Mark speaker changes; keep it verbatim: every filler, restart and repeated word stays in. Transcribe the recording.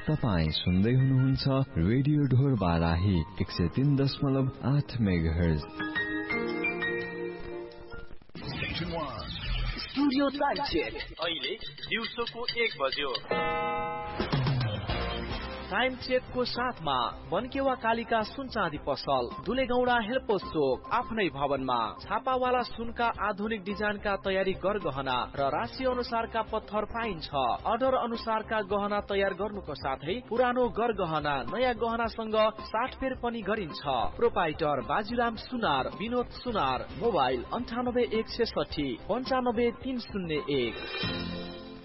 Speaker 1: तपाई सुन्दै हुनुहुन्छ रेडियो ढोर बाराही एक सय तीन दशमलव आठ मेगाहर्ज।
Speaker 2: स्टुडियो टाइम चेक अहिले दिउँसोको एक बज्यो। टाइम चेकको साथमा बनकेवा कालिका सुन चाँदी पसल, दुलेगौडा हेल्पोस चोक, आफ्नै भवनमा छापावाला सुनका आधुनिक डिजाइनका तयारी गरगहना र राशि अनुसारका पत्थर पाइन्छ। अर्डर अनुसारका गहना तयार गर्नुको साथै पुरानो गरगहना नयाँ गहनासँग साटफेर पनि गरिन्छ। प्रोपाइटर बाजीराम सुनार, विनोद सुनार, मोबाइल अन्ठानब्बे एक सय साठी पञ्चानब्बे तीन शून्य एक।